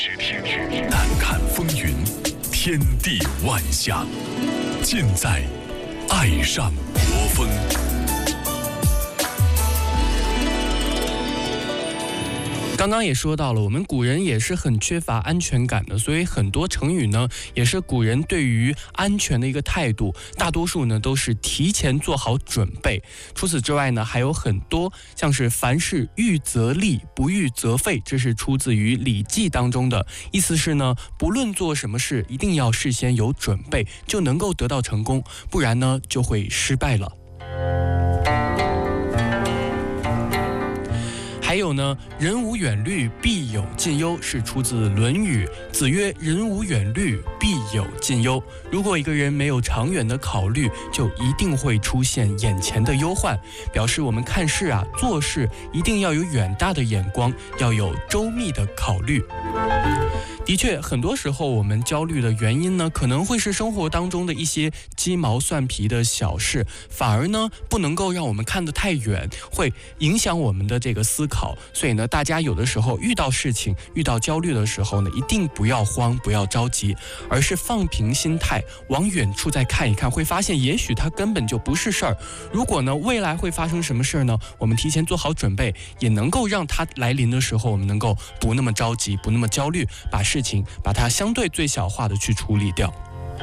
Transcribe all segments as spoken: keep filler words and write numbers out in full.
淡看风云，天地万象，尽在爱上国风。 刚刚也说到了，我们古人也是很缺乏安全感的，所以很多成语呢，也是古人对于安全的一个态度，大多数呢都是提前做好准备。除此之外呢，还有很多像是凡事预则立，不预则废，这是出自于《礼记》当中的，意思是呢，不论做什么事，一定要事先有准备，就能够得到成功，不然呢就会失败了。还有呢，人无远虑，必有近忧，是出自《论语》。子曰：人无远虑，必有近忧。如果一个人没有长远的考虑，就一定会出现眼前的忧患，表示我们看事啊、做事一定要有远大的眼光，要有周密的考虑。的确，很多时候我们焦虑的原因呢，可能会是生活当中的一些鸡毛蒜皮的小事，反而呢不能够让我们看得太远，会影响我们的这个思考。所以呢，大家有的时候遇到事情、遇到焦虑的时候呢，一定不要慌，不要着急，而是放平心态，往远处再看一看，会发现也许它根本就不是事儿。如果呢未来会发生什么事儿呢，我们提前做好准备，也能够让它来临的时候，我们能够不那么着急，不那么焦虑，把事情把它相对最小化的去处理掉。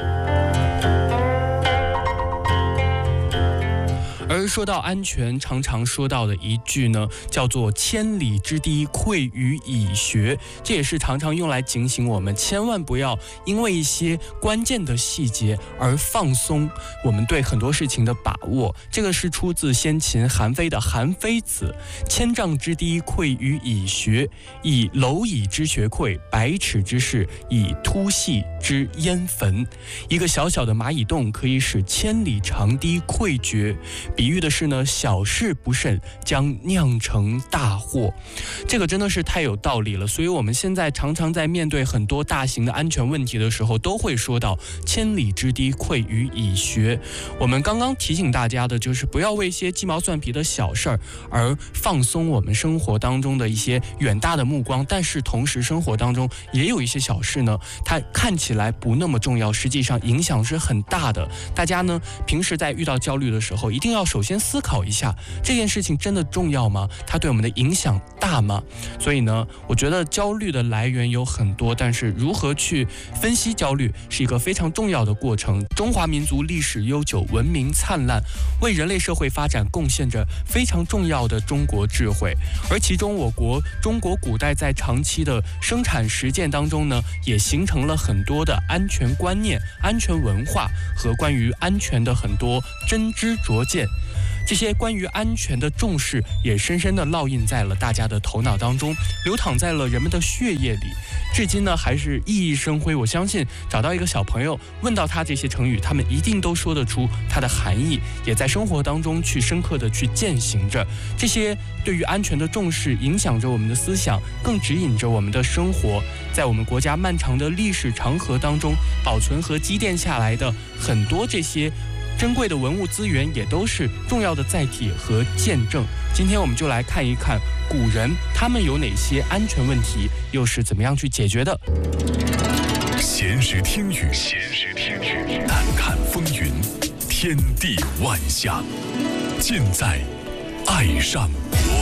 而说到安全，常常说到的一句呢，叫做千里之堤溃于蚁穴，这也是常常用来警醒我们，千万不要因为一些关键的细节而放松我们对很多事情的把握。这个是出自先秦韩非的《韩非子》，千丈之堤溃于蚁穴，以蝼蚁之穴溃，百尺之势，以突细之淹坟。一个小小的蚂蚁洞可以使千里长堤溃决，比喻的是呢，小事不慎将酿成大祸。这个真的是太有道理了，所以我们现在常常在面对很多大型的安全问题的时候，都会说到千里之堤溃于蚁穴。我们刚刚提醒大家的就是不要为一些鸡毛蒜皮的小事儿而放松我们生活当中的一些远大的目光，但是同时生活当中也有一些小事呢，它看起来不那么重要，实际上影响是很大的。大家呢平时在遇到焦虑的时候，一定要首先思考一下，这件事情真的重要吗？它对我们的影响大吗？所以呢，我觉得焦虑的来源有很多，但是如何去分析焦虑是一个非常重要的过程。中华民族历史悠久，文明灿烂，为人类社会发展贡献着非常重要的中国智慧。而其中我国中国古代在长期的生产实践当中呢，也形成了很多的安全观念、安全文化和关于安全的很多真知灼见。这些关于安全的重视也深深地烙印在了大家的头脑当中，流淌在了人们的血液里，至今呢还是熠熠生辉。我相信找到一个小朋友，问到他这些成语，他们一定都说得出它的含义，也在生活当中去深刻地去践行着。这些对于安全的重视影响着我们的思想，更指引着我们的生活。在我们国家漫长的历史长河当中，保存和积淀下来的很多这些珍贵的文物资源，也都是重要的载体和见证。今天我们就来看一看古人他们有哪些安全问题，又是怎么样去解决的。 闲时听雨，闲时听雨，淡看风云，天地万象，尽在爱上国